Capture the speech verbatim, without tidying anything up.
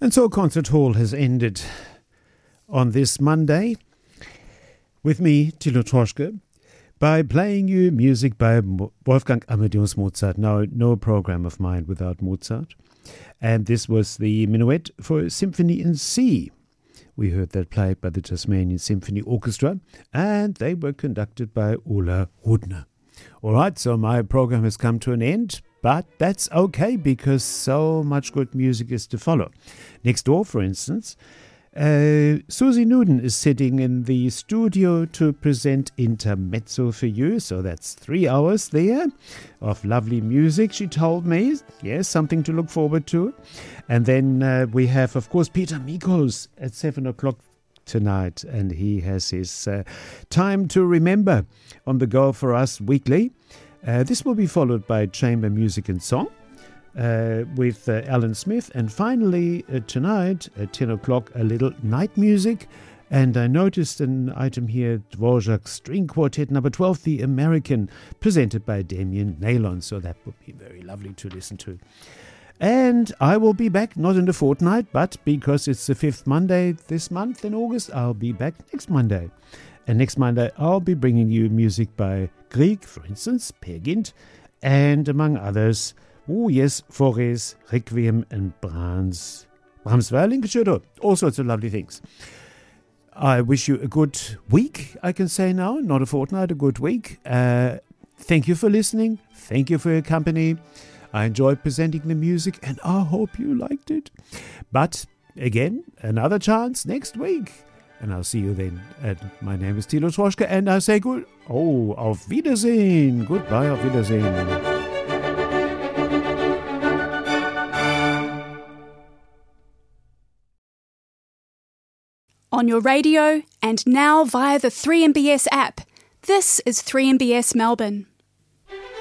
And so Concert Hall has ended on this Monday with me, Thilo Troschke, by playing you music by Wolfgang Amadeus Mozart. Now, no program of mine without Mozart. And this was the Minuet for Symphony in C. We heard that played by the Tasmanian Symphony Orchestra, and they were conducted by Ola Rudner. All right, so my program has come to an end, but that's okay because so much good music is to follow. Next door, for instance, uh, Susie Newton is sitting in the studio to present Intermezzo for you. So that's three hours there of lovely music, she told me. Yes, something to look forward to. And then uh, we have, of course, Peter Mikos at seven o'clock tonight, and he has his uh, Time to Remember on the go for us weekly. Uh, this will be followed by Chamber Music and Song uh, with uh, Alan Smith, and finally uh, tonight at ten o'clock a little night music. And I noticed an item here, Dvorak String Quartet number twelve, The American, presented by Damien Nailon, so that would be very lovely to listen to. And I will be back, not in a fortnight, but because it's the fifth Monday this month in August, I'll be back next Monday. And next Monday, I'll be bringing you music by Grieg, for instance, Peer Gynt, and among others, oh yes, Fauré, Requiem, and Brahms, Brahms Violin Concerto, all sorts of lovely things. I wish you a good week, I can say now, not a fortnight, a good week. Uh, thank you for listening. Thank you for your company. I enjoyed presenting the music, and I hope you liked it. But again, another chance next week. And I'll see you then. And my name is Thilo Troschke, and I say good. Oh, auf Wiedersehen. Goodbye, auf Wiedersehen. On your radio and now via the three M B S app. This is three M B S Melbourne.